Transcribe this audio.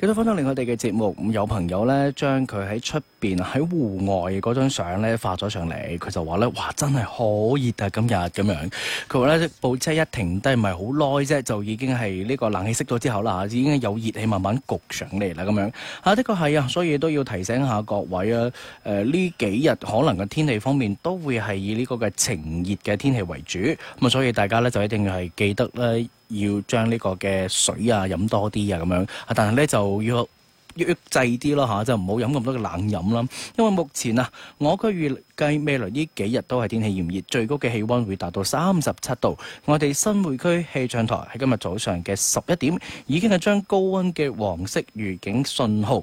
繼續分享另外我哋嘅節目，有朋友咧將佢喺出邊喺戶外嗰張相咧發咗上嚟，佢就話咧：哇，真係好熱啊！今日咁樣，佢話咧部車一停低唔係好耐啫，就已經係呢個冷氣熄咗之後啦，已經有熱氣慢慢焗上嚟啦咁樣。的確係啊，所以都要提醒下各位啊。呢幾日可能嘅天氣方面都會係以呢個嘅晴熱嘅天氣為主，咁啊，所以大家咧就一定要係記得咧。要將呢個嘅水啊飲多啲啊咁樣，但係咧就要抑制啲咯嚇，就唔好飲咁多嘅冷飲啦。因為目前啊，我區預計未來呢幾日都係天氣炎熱，最高嘅氣温會達到37度。我哋新會區氣象台喺今日早上嘅11點已經係將高温嘅黃色預警信號